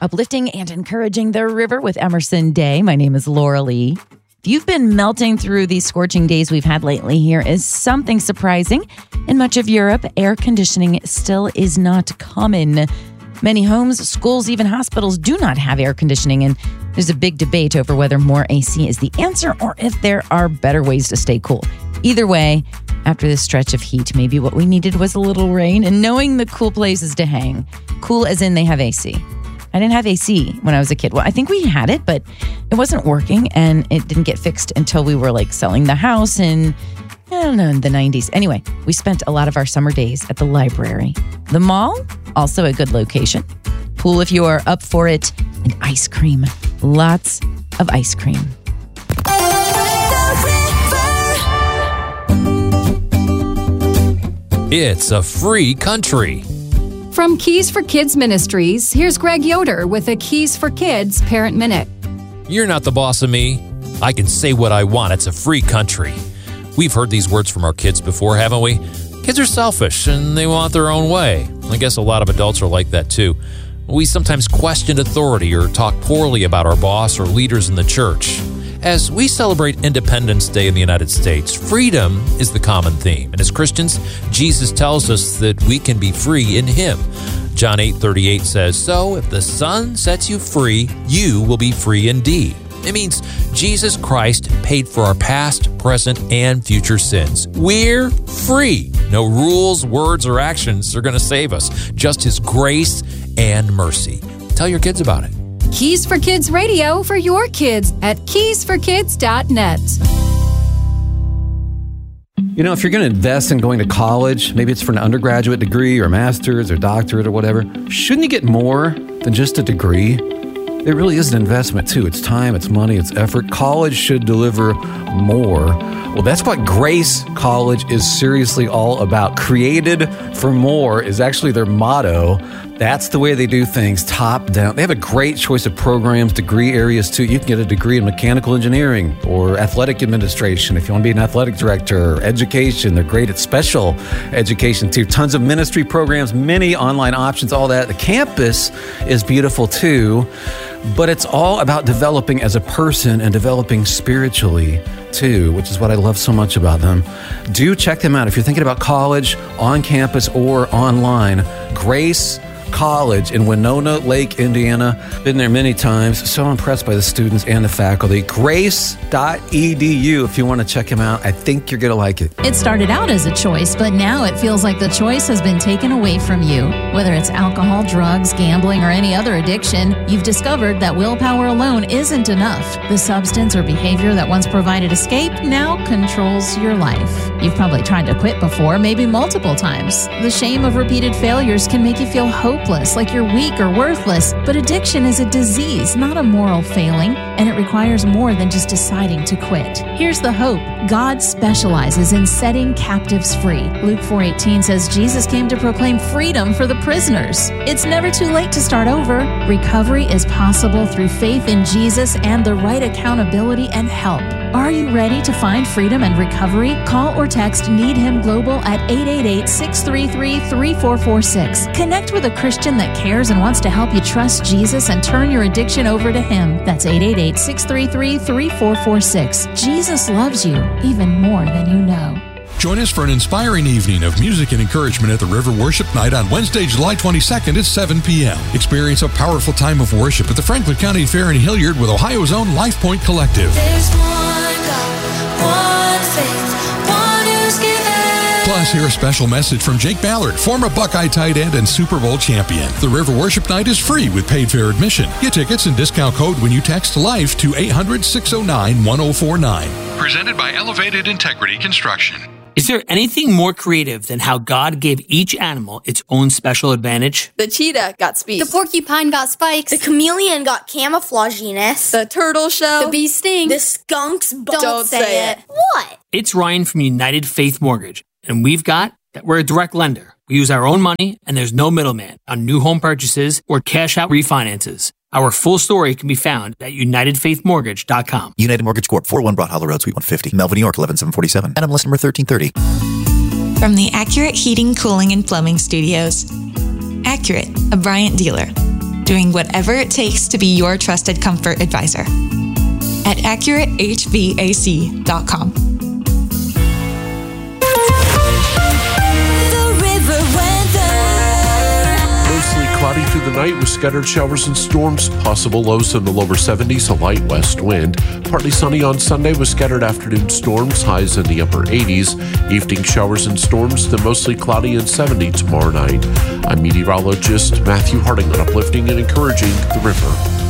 uplifting and encouraging the river with Emerson Day. My name is Laura Lee. If you've been melting through these scorching days we've had lately, here is something surprising. In much of Europe, air conditioning still is not common. Many homes, schools, even hospitals do not have air conditioning, and there's a big debate over whether more AC is the answer or if there are better ways to stay cool. Either way, after this stretch of heat, maybe what we needed was a little rain and knowing the cool places to hang. Cool as in they have AC. I didn't have AC when I was a kid. Well, I think we had it, but it wasn't working, and it didn't get fixed until we were selling the house in, I don't know, in the 90s. Anyway, we spent a lot of our summer days at the library. The mall, also a good location. Pool if you are up for it, and ice cream. Lots of ice cream. It's a free country. From Keys for Kids Ministries, here's Greg Yoder with a Keys for Kids Parent Minute. You're not the boss of me. I can say what I want. It's a free country. We've heard these words from our kids before, haven't we? Kids are selfish and they want their own way. I guess a lot of adults are like that too. We sometimes question authority or talk poorly about our boss or leaders in the church. As we celebrate Independence Day in the United States, freedom is the common theme. And as Christians, Jesus tells us that we can be free in Him. John 8:38 says, "So if the Son sets you free, you will be free indeed." It means Jesus Christ paid for our past, present, and future sins. We're free. No rules, words, or actions are going to save us. Just His grace and mercy. Tell your kids about it. Keys for Kids Radio for your kids at keysforkids.net. You know, if you're going to invest in going to college, maybe it's for an undergraduate degree or master's or doctorate or whatever, shouldn't you get more than just a degree? It really is an investment, too. It's time, it's money, it's effort. College should deliver more. Well, that's what Grace College is seriously all about. Created for more is actually their motto. That's the way they do things, top down. They have a great choice of programs, degree areas, too. You can get a degree in mechanical engineering or athletic administration if you want to be an athletic director, or education. They're great at special education, too. Tons of ministry programs, many online options, all that. The campus is beautiful, too. But it's all about developing as a person and developing spiritually, too, which is what I love so much about them. Do check them out. If you're thinking about college, on campus, or online, Grace College in Winona Lake, Indiana. Been there many times. So impressed by the students and the faculty. Grace.edu if you want to check them out. I think you're going to like it. It started out as a choice, but now it feels like the choice has been taken away from you. Whether it's alcohol, drugs, gambling, or any other addiction, you've discovered that willpower alone isn't enough. The substance or behavior that once provided escape now controls your life. You've probably tried to quit before, maybe multiple times. The shame of repeated failures can make you feel hopeless, like you're weak or worthless. But addiction is a disease, not a moral failing, and it requires more than just deciding to quit. Here's the hope. God specializes in setting captives free. Luke 4:18 says Jesus came to proclaim freedom for the prisoners. It's never too late to start over. Recovery is possible through faith in Jesus and the right accountability and help. Are you ready to find freedom and recovery? Call or text Need Him Global at 888-633-3446. Connect with a Christian that cares and wants to help you trust Jesus and turn your addiction over to Him. That's 888-633-3446. Jesus loves you even more than you know. Join us for an inspiring evening of music and encouragement at the River Worship Night on Wednesday, July 22nd at 7 p.m. Experience a powerful time of worship at the Franklin County Fair in Hilliard with Ohio's own LifePoint Collective. There's one God, one faith, one who's given. Plus, hear a special message from Jake Ballard, former Buckeye tight end and Super Bowl champion. The River Worship Night is free with paid fair admission. Get tickets and discount code when you text LIFE to 800-609-1049. Presented by Elevated Integrity Construction. Is there anything more creative than how God gave each animal its own special advantage? The cheetah got speed. The porcupine got spikes. The chameleon got camouflaginess. The turtle shell. The bee sting. The skunk's Don't say it. What? It's Ryan from United Faith Mortgage, and we're a direct lender. We use our own money, and there's no middleman on new home purchases or cash out refinances. Our full story can be found at UnitedFaithMortgage.com. United Mortgage Corp. 41 Broad Hollow Road, Suite 150, Melvin, New York, 11747. NMLS number 1330. From the Accurate Heating, Cooling, and Plumbing Studios. Accurate, a Bryant dealer. doing whatever it takes to be your trusted comfort advisor. At AccurateHVAC.com. Mostly cloudy through the night with scattered showers and storms. Possible lows in the lower 70s, a light west wind. Partly sunny on Sunday with scattered afternoon storms, highs in the upper 80s. Evening showers and storms, then mostly cloudy and 70 tomorrow night. I'm meteorologist Matthew Harding on Uplifting and Encouraging the River.